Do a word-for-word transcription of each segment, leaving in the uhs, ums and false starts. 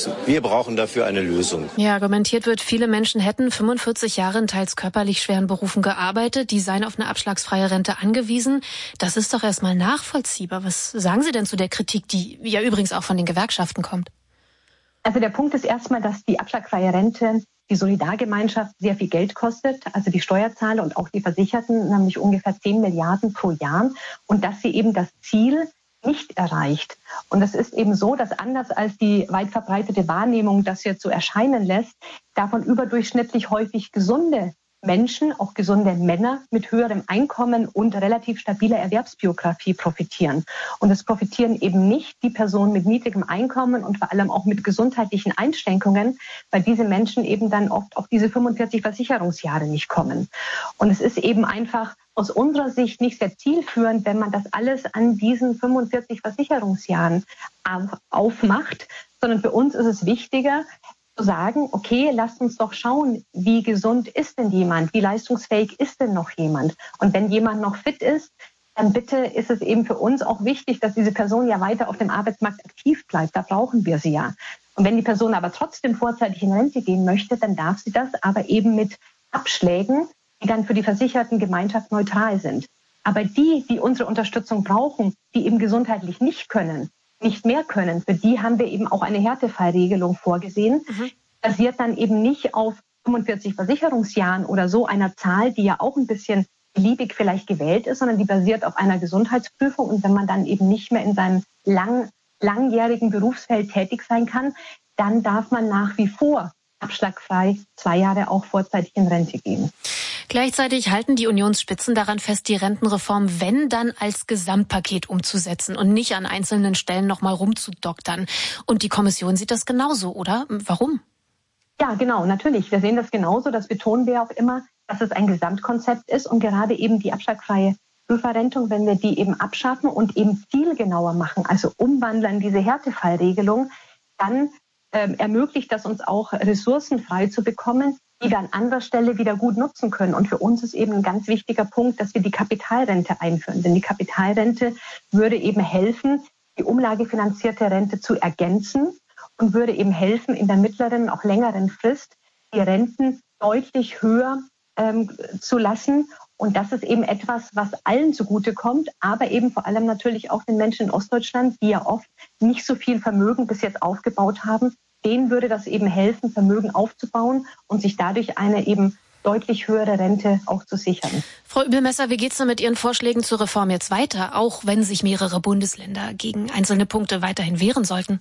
Wir brauchen dafür eine Lösung. Ja, argumentiert wird, viele Menschen hätten fünfundvierzig Jahre in teils körperlich schweren Berufen gearbeitet, die seien auf eine abschlagsfreie Rente angewiesen. Das ist doch erstmal nachvollziehbar. Was sagen Sie denn zu der Kritik, die ja übrigens auch von den Gewerkschaften kommt? Also der Punkt ist erstmal, dass die abschlagfreie Rente die Solidargemeinschaft sehr viel Geld kostet, also die Steuerzahler und auch die Versicherten, nämlich ungefähr zehn Milliarden pro Jahr, und dass sie eben das Ziel nicht erreicht. Und es ist eben so, dass anders als die weit verbreitete Wahrnehmung das jetzt so erscheinen lässt, davon überdurchschnittlich häufig gesunde Menschen, auch gesunde Männer mit höherem Einkommen und relativ stabiler Erwerbsbiografie profitieren. Und es profitieren eben nicht die Personen mit niedrigem Einkommen und vor allem auch mit gesundheitlichen Einschränkungen, weil diese Menschen eben dann oft auf diese fünfundvierzig Versicherungsjahre nicht kommen. Und es ist eben einfach aus unserer Sicht nicht sehr zielführend, wenn man das alles an diesen fünfundvierzig Versicherungsjahren aufmacht, sondern für uns ist es wichtiger, zu sagen, okay, lasst uns doch schauen, wie gesund ist denn jemand, wie leistungsfähig ist denn noch jemand? Und wenn jemand noch fit ist, dann bitte ist es eben für uns auch wichtig, dass diese Person ja weiter auf dem Arbeitsmarkt aktiv bleibt. Da brauchen wir sie ja. Und wenn die Person aber trotzdem vorzeitig in Rente gehen möchte, dann darf sie das, aber eben mit Abschlägen, die dann für die versicherten Gemeinschaft neutral sind. Aber die, die unsere Unterstützung brauchen, die eben gesundheitlich nicht können, nicht mehr können, für die haben wir eben auch eine Härtefallregelung vorgesehen. Mhm. Basiert dann eben nicht auf fünfundvierzig Versicherungsjahren oder so einer Zahl, die ja auch ein bisschen beliebig vielleicht gewählt ist, sondern die basiert auf einer Gesundheitsprüfung. Und wenn man dann eben nicht mehr in seinem lang, langjährigen Berufsfeld tätig sein kann, dann darf man nach wie vor abschlagfrei zwei Jahre auch vorzeitig in Rente gehen. Gleichzeitig halten die Unionsspitzen daran fest, die Rentenreform, wenn dann, als Gesamtpaket umzusetzen und nicht an einzelnen Stellen noch mal rumzudoktern. Und die Kommission sieht das genauso, oder? Warum? Ja, genau, natürlich. Wir sehen das genauso. Das betonen wir auch immer, dass es ein Gesamtkonzept ist. Und gerade eben die abschlagfreie Frühverrentung, wenn wir die eben abschaffen und eben zielgenauer machen, also umwandeln diese Härtefallregelung, dann ähm, ermöglicht das uns auch, Ressourcen frei zu bekommen, die wir an anderer Stelle wieder gut nutzen können. Und für uns ist eben ein ganz wichtiger Punkt, dass wir die Kapitalrente einführen. Denn die Kapitalrente würde eben helfen, die umlagefinanzierte Rente zu ergänzen und würde eben helfen, in der mittleren, auch längeren Frist die Renten deutlich höher ähm, zu lassen. Und das ist eben etwas, was allen zugutekommt, aber eben vor allem natürlich auch den Menschen in Ostdeutschland, die ja oft nicht so viel Vermögen bis jetzt aufgebaut haben. Denen würde das eben helfen, Vermögen aufzubauen und sich dadurch eine eben deutlich höhere Rente auch zu sichern. Frau Übelmesser, wie geht's denn mit Ihren Vorschlägen zur Reform jetzt weiter, auch wenn sich mehrere Bundesländer gegen einzelne Punkte weiterhin wehren sollten?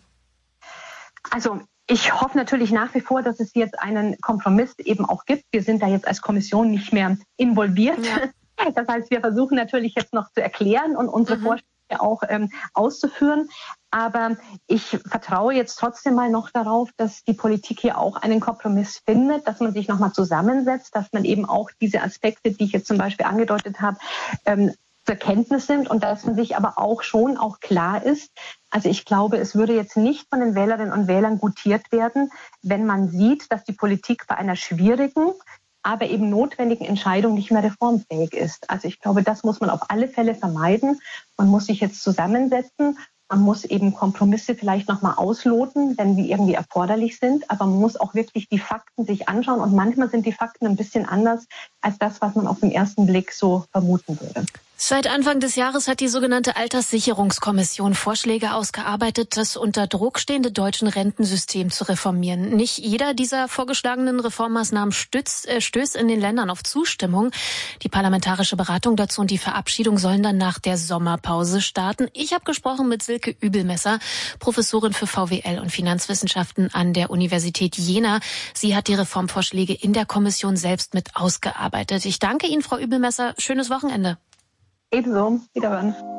Also ich hoffe natürlich nach wie vor, dass es jetzt einen Kompromiss eben auch gibt. Wir sind da jetzt als Kommission nicht mehr involviert. Ja. Das heißt, wir versuchen natürlich jetzt noch zu erklären und unsere mhm. Vorschläge auch ähm, auszuführen. Aber ich vertraue jetzt trotzdem mal noch darauf, dass die Politik hier auch einen Kompromiss findet, dass man sich nochmal zusammensetzt, dass man eben auch diese Aspekte, die ich jetzt zum Beispiel angedeutet habe, ähm, zur Kenntnis nimmt und dass man sich aber auch schon auch klar ist. Also ich glaube, es würde jetzt nicht von den Wählerinnen und Wählern gutiert werden, wenn man sieht, dass die Politik bei einer schwierigen, aber eben notwendigen Entscheidung nicht mehr reformfähig ist. Also ich glaube, das muss man auf alle Fälle vermeiden. Man muss sich jetzt zusammensetzen. Man muss eben Kompromisse vielleicht nochmal ausloten, wenn die irgendwie erforderlich sind. Aber man muss auch wirklich die Fakten sich anschauen. Und manchmal sind die Fakten ein bisschen anders als das, was man auf den ersten Blick so vermuten würde. Seit Anfang des Jahres hat die sogenannte Alterssicherungskommission Vorschläge ausgearbeitet, das unter Druck stehende deutsche Rentensystem zu reformieren. Nicht jeder dieser vorgeschlagenen Reformmaßnahmen stützt, äh, stößt in den Ländern auf Zustimmung. Die parlamentarische Beratung dazu und die Verabschiedung sollen dann nach der Sommerpause starten. Ich habe gesprochen mit Silke Übelmesser, Professorin für V W L und Finanzwissenschaften an der Universität Jena. Sie hat die Reformvorschläge in der Kommission selbst mit ausgearbeitet. Ich danke Ihnen, Frau Übelmesser. Schönes Wochenende. Ebenso. Wiederhören.